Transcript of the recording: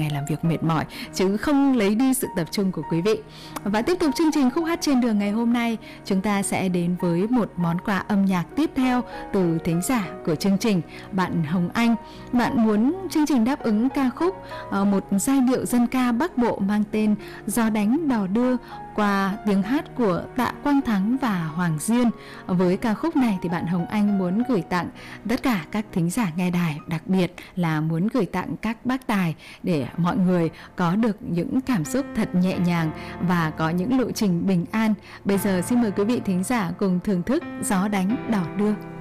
ngày làm việc mệt mỏi, chứ không lấy đi sự tập trung của quý vị. Và tiếp tục chương trình Khúc Hát Trên Đường ngày hôm nay, chúng ta sẽ đến với một món quà âm nhạc tiếp theo từ thính giả của chương trình, bạn Hồng Anh. Bạn muốn chương trình đáp ứng ca khúc một giai điệu dân ca Bắc Bộ mang tên Gió Đánh Đò Đưa qua tiếng hát của Tạ Quang Thắng và Hoàng Diên. Với ca khúc này thì bạn Hồng Anh muốn gửi tặng tất cả các thính giả nghe đài, đặc biệt là muốn gửi tặng các bác tài để mọi người có được những cảm xúc thật nhẹ nhàng và có những lộ trình bình an. Bây giờ xin mời quý vị thính giả cùng thưởng thức Gió Đánh Đò Đưa.